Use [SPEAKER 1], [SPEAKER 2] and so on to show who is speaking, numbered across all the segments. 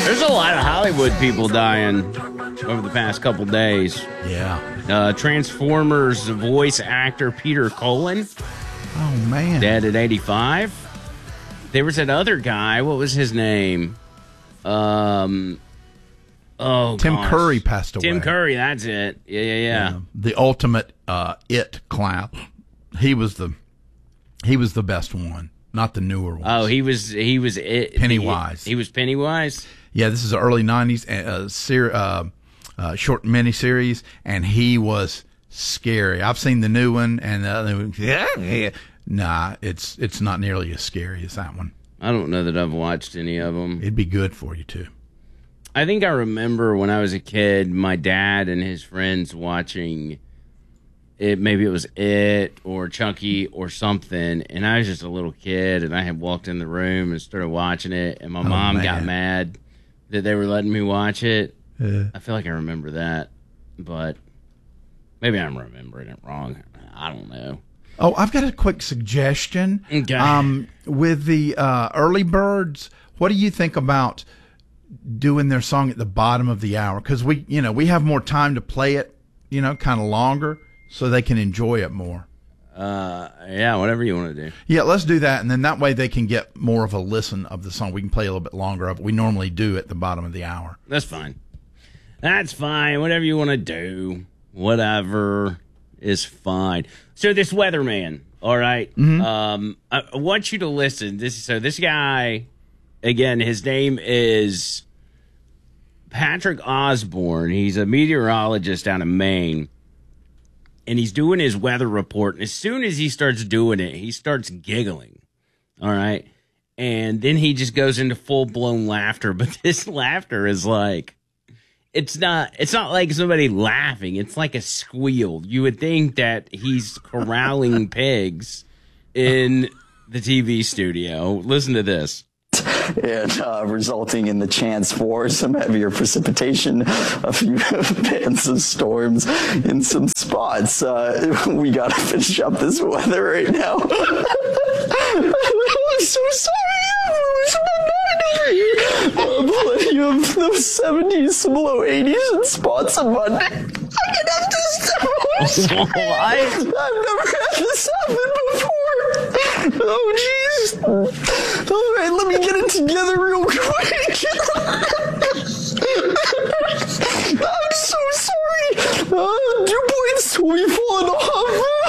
[SPEAKER 1] There's a lot of Hollywood people dying over the past couple days.
[SPEAKER 2] Yeah.
[SPEAKER 1] Transformers voice actor Peter Cullen.
[SPEAKER 2] Oh, man.
[SPEAKER 1] Dead at 85. There was that other guy. What was his name?
[SPEAKER 2] Tim Curry passed away.
[SPEAKER 1] Tim Curry, that's it. Yeah.
[SPEAKER 2] The ultimate it clown. He was the best one, not the newer one.
[SPEAKER 1] Oh, he was it.
[SPEAKER 2] Pennywise.
[SPEAKER 1] He was Pennywise.
[SPEAKER 2] Yeah, this is the early 90s short miniseries, and he was scary. I've seen the new one, and nah, it's not nearly as scary as that one.
[SPEAKER 1] I don't know that I've watched any of them.
[SPEAKER 2] It'd be good for you, too.
[SPEAKER 1] I think I remember when I was a kid, my dad and his friends watching it. Maybe it was It or Chucky or something, and I was just a little kid, and I had walked in the room and started watching it, and my mom got mad that they were letting me watch it. I feel like I remember that, but maybe I'm remembering it wrong. I don't know.
[SPEAKER 2] Oh, I've got a quick suggestion.
[SPEAKER 1] Okay.
[SPEAKER 2] With the early birds, what do you think about doing their song at the bottom of the hour? Because we have more time to play it, kind of longer, so they can enjoy it more.
[SPEAKER 1] Yeah, whatever you want to do.
[SPEAKER 2] Yeah, let's do that, and then that way they can get more of a listen of the song. We can play a little bit longer of it. We normally do at the bottom of the hour.
[SPEAKER 1] That's fine. That's fine. Whatever you want to do. Whatever is fine. So this weatherman, all right?
[SPEAKER 2] Mm-hmm.
[SPEAKER 1] I want you to listen. This guy, again, his name is Patrick Osborne. He's a meteorologist out of Maine. And he's doing his weather report. And as soon as he starts doing it, he starts giggling. All right. And then he just goes into full-blown laughter. But this laughter is like, it's not like somebody laughing. It's like a squeal. You would think that he's corralling pigs in the TV studio. Listen to this.
[SPEAKER 3] And resulting in the chance for some heavier precipitation, a few bands of storms in some spots. We got to finish up this weather right now. I'm so sorry. Plenty of those 70s, some low 80s, and spots on Monday. I can have this. I've never had this happen before. Oh, jeez. All right, let me get it together real quick. I'm so sorry. Dew points will be falling off.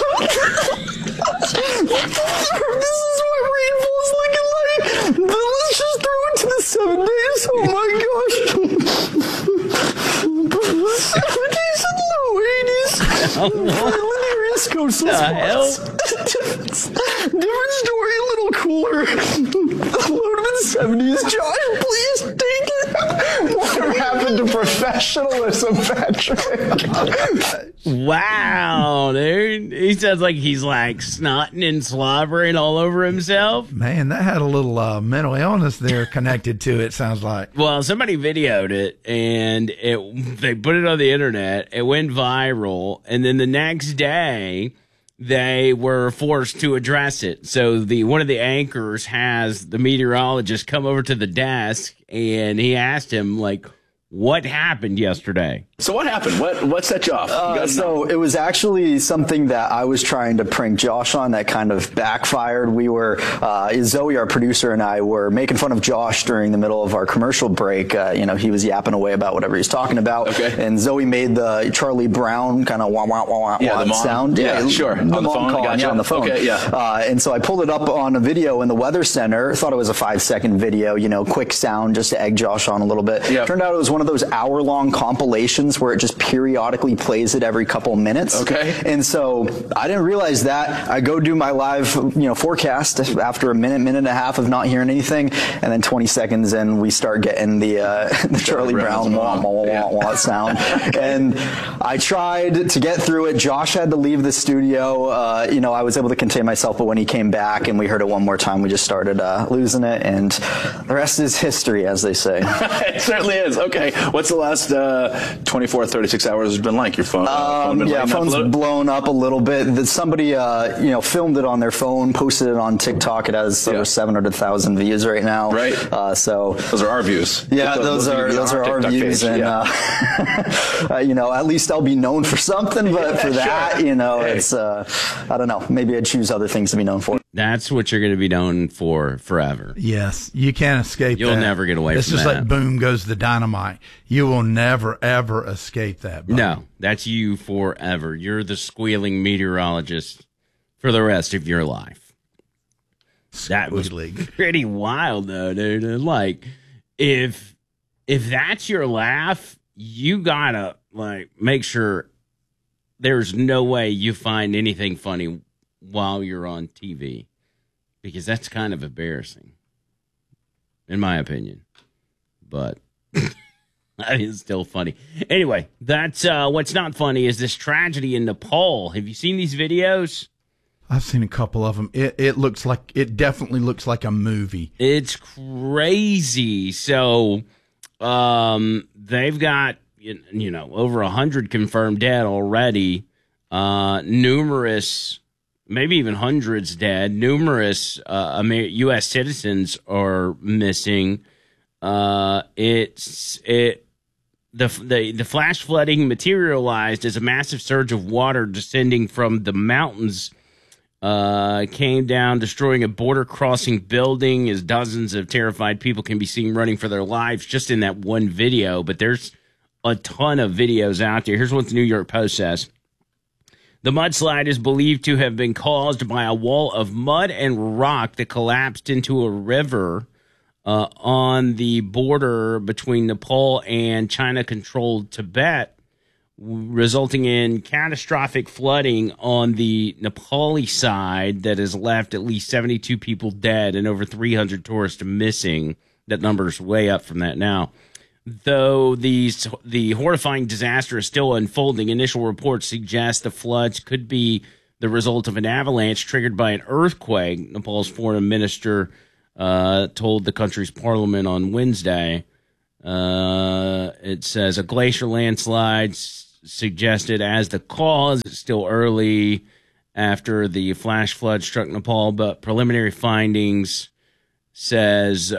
[SPEAKER 3] This is what rainfall's looking like. But let's just throw it to the 7 days. Oh my gosh. 70s and low 80s. Linear East coastal spots. Different story, a little cooler. Low to the 70s. Josh, please take it. What happened to professionalism, Patrick?
[SPEAKER 1] Wow, dude. He sounds like he's like snotting and slobbering all over himself.
[SPEAKER 2] Man, that had a little mental illness there connected to it, sounds like.
[SPEAKER 1] Well, somebody videoed it, and they put it on the internet. It went viral, and then the next day, they were forced to address it. So one of the anchors has the meteorologist come over to the desk, and he asked him, like, what happened yesterday?
[SPEAKER 4] So what happened? What set you off?
[SPEAKER 3] So it was actually something that I was trying to prank Josh on that kind of backfired. We were, Zoe, our producer, and I were making fun of Josh during the middle of our commercial break. He was yapping away about whatever he's talking about.
[SPEAKER 4] Okay.
[SPEAKER 3] And Zoe made the Charlie Brown kind of wah, wah, wah, wah,
[SPEAKER 4] the mom
[SPEAKER 3] sound.
[SPEAKER 4] Yeah, sure.
[SPEAKER 3] The
[SPEAKER 4] on the
[SPEAKER 3] mom
[SPEAKER 4] phone?
[SPEAKER 3] calling,
[SPEAKER 4] Gotcha.
[SPEAKER 3] on the phone.
[SPEAKER 4] Okay, yeah.
[SPEAKER 3] And so I pulled it up on a video in the Weather Center. Thought it was a 5-second video, quick sound just to egg Josh on a little bit.
[SPEAKER 4] Yep.
[SPEAKER 3] Turned out it was one of those hour-long compilations where it just periodically plays it every couple minutes.
[SPEAKER 4] Okay.
[SPEAKER 3] And so I didn't realize that. I go do my live, forecast after a minute and a half of not hearing anything, and then 20 seconds in, we start getting the Charlie Brown wah, wah, wah, wah sound. And I tried to get through it. Josh had to leave the studio. I was able to contain myself, but when he came back and we heard it one more time, we just started losing it, and the rest is history, as they say.
[SPEAKER 4] It certainly is. Okay. What's the last 24, 36 hours been like? Your phone?
[SPEAKER 3] Phone's blown up a little bit. Somebody, filmed it on their phone, posted it on TikTok. It has over 700,000 views right now.
[SPEAKER 4] Right.
[SPEAKER 3] So
[SPEAKER 4] those are our views.
[SPEAKER 3] Yeah, those are our views, and at least I'll be known for something. But for that, it's I don't know. Maybe I'd choose other things to be known for.
[SPEAKER 1] That's what you're going to be known for forever.
[SPEAKER 2] Yes, you can't escape that.
[SPEAKER 1] You'll never get away from that.
[SPEAKER 2] It's just like boom goes the dynamite. You will never, ever escape that. Buddy.
[SPEAKER 1] No, that's you forever. You're the squealing meteorologist for the rest of your life. That was pretty wild, though, dude. Like, if that's your laugh, you gotta make sure there's no way you find anything funny while you're on TV, because that's kind of embarrassing, in my opinion. But that is still funny. Anyway, that's what's not funny is this tragedy in Nepal. Have you seen these videos?
[SPEAKER 2] I've seen a couple of them. It definitely looks like a movie.
[SPEAKER 1] It's crazy. So they've got over 100 confirmed dead already. Numerous, maybe even hundreds dead. Numerous U.S. citizens are missing. The flash flooding materialized as a massive surge of water descending from the mountains came down, destroying a border-crossing building as dozens of terrified people can be seen running for their lives just in that one video. But there's a ton of videos out there. Here's what the New York Post says. The mudslide is believed to have been caused by a wall of mud and rock that collapsed into a river on the border between Nepal and China-controlled Tibet, resulting in catastrophic flooding on the Nepali side that has left at least 72 people dead and over 300 tourists missing. That number's way up from that now. Though the horrifying disaster is still unfolding, initial reports suggest the floods could be the result of an avalanche triggered by an earthquake. Nepal's foreign minister told the country's parliament on Wednesday. It says a glacier landslide suggested as the cause. It's still early after the flash flood struck Nepal, but preliminary findings says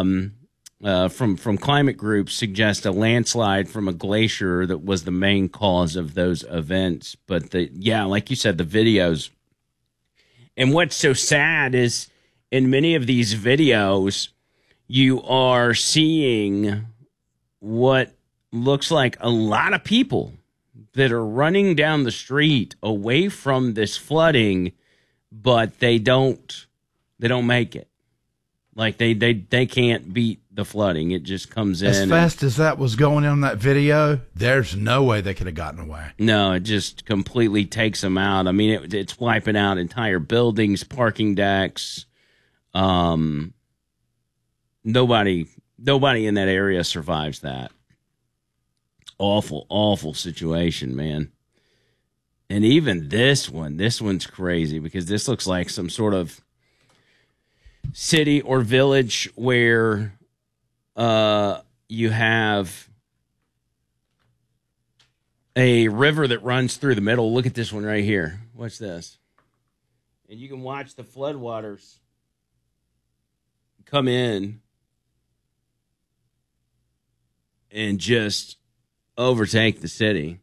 [SPEAKER 1] from climate groups suggest a landslide from a glacier that was the main cause of those events. But like you said, the videos. And what's so sad is in many of these videos, you are seeing what looks like a lot of people that are running down the street away from this flooding, but they don't make it. Like they can't beat the flooding. It just comes in.
[SPEAKER 2] As fast as that was going on that video, there's no way they could have gotten away.
[SPEAKER 1] No, it just completely takes them out. I mean, it's wiping out entire buildings, parking decks. Nobody in that area survives that. Awful situation, man. And even this one's crazy because this looks like some sort of city or village where you have a river that runs through the middle. Look at this one right here. Watch this. And you can watch the floodwaters come in and just overtake the city.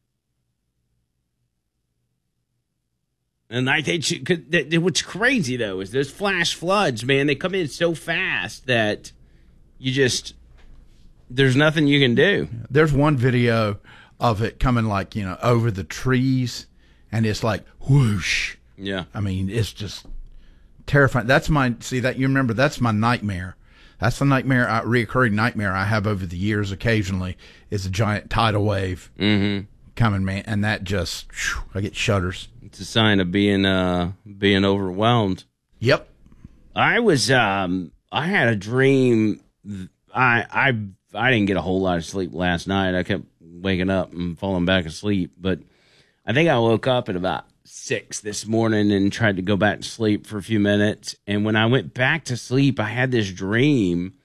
[SPEAKER 1] And what's crazy, though, is those flash floods, man, they come in so fast that there's nothing you can do.
[SPEAKER 2] There's one video of it coming over the trees, and it's like whoosh.
[SPEAKER 1] Yeah.
[SPEAKER 2] I mean, it's just terrifying. That's my nightmare. That's the reoccurring nightmare I have over the years occasionally is a giant tidal wave coming, man. And that just, I get shudders.
[SPEAKER 1] It's a sign of being overwhelmed.
[SPEAKER 2] Yep.
[SPEAKER 1] I had a dream. I didn't get a whole lot of sleep last night. I kept waking up and falling back asleep. But I think I woke up at about 6 this morning and tried to go back to sleep for a few minutes. And when I went back to sleep, I had this dream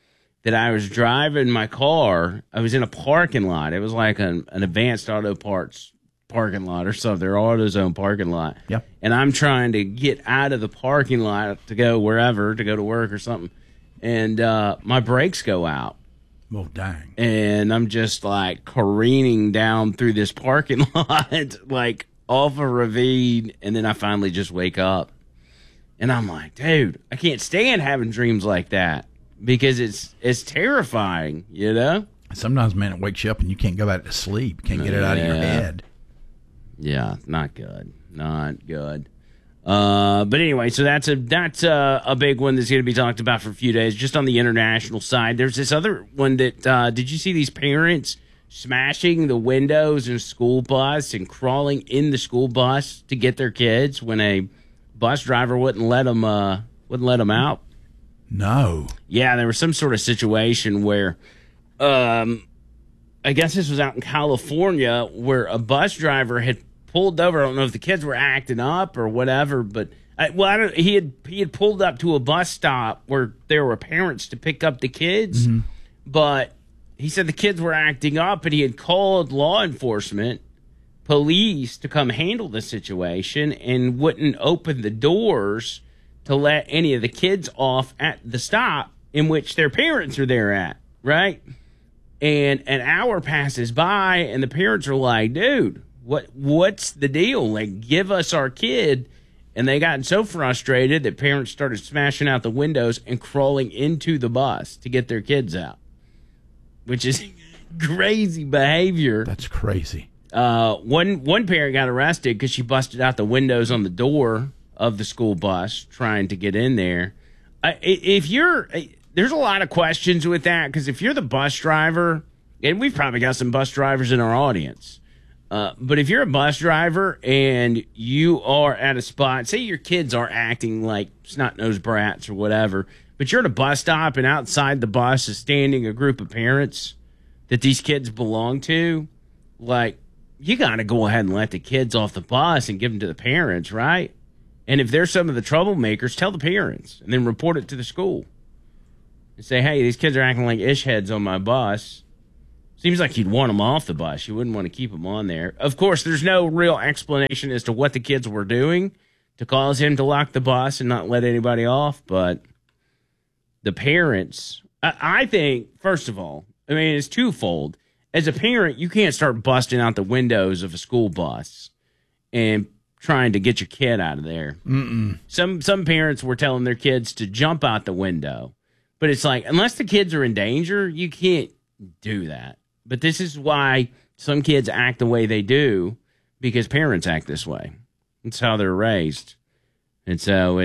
[SPEAKER 1] that I was driving my car. I was in a parking lot. It was like an Advanced Auto Parts parking lot or something, or AutoZone parking lot.
[SPEAKER 2] Yep.
[SPEAKER 1] And I'm trying to get out of the parking lot to go wherever, to go to work or something. And my brakes go out.
[SPEAKER 2] Well, dang.
[SPEAKER 1] And I'm just like careening down through this parking lot, like off a ravine. And then I finally just wake up. And I'm like, dude, I can't stand having dreams like that because it's terrifying, you know?
[SPEAKER 2] Sometimes, man, it wakes you up and you can't go back to sleep. Can't get it out of your head.
[SPEAKER 1] Yeah, not good. Not good. But anyway, so that's a big one that's going to be talked about for a few days. Just on the international side, there's this other one that did you see these parents smashing the windows in a school bus and crawling in the school bus to get their kids when a bus driver wouldn't let them out?
[SPEAKER 2] No.
[SPEAKER 1] Yeah, there was some sort of situation where, I guess this was out in California, where a bus driver had pulled over. I don't know if the kids were acting up or whatever, but he had pulled up to a bus stop where there were parents to pick up the kids, but he said the kids were acting up, and he had called law enforcement, police, to come handle the situation, and wouldn't open the doors to let any of the kids off at the stop in which their parents are there at, right? And an hour passes by, and the parents are like, dude, what's the deal? Like, give us our kid. And they got so frustrated that parents started smashing out the windows and crawling into the bus to get their kids out, which is crazy behavior.
[SPEAKER 2] That's crazy.
[SPEAKER 1] One parent got arrested because she busted out the windows on the door of the school bus trying to get in there. There's a lot of questions with that, because if you're the bus driver, and we've probably got some bus drivers in our audience, but if you're a bus driver and you are at a spot, say your kids are acting like snot-nosed brats or whatever, but you're at a bus stop and outside the bus is standing a group of parents that these kids belong to, like, you got to go ahead and let the kids off the bus and give them to the parents, right? And if they're some of the troublemakers, tell the parents and then report it to the school. And say, hey, these kids are acting like ish heads on my bus. Seems like you'd want them off the bus. You wouldn't want to keep them on there. Of course, there's no real explanation as to what the kids were doing to cause him to lock the bus and not let anybody off. But the parents, I think, first of all, I mean, it's twofold. As a parent, you can't start busting out the windows of a school bus and trying to get your kid out of there. Some parents were telling their kids to jump out the window. But it's like, unless the kids are in danger, you can't do that. But this is why some kids act the way they do, because parents act this way. It's how they're raised. And so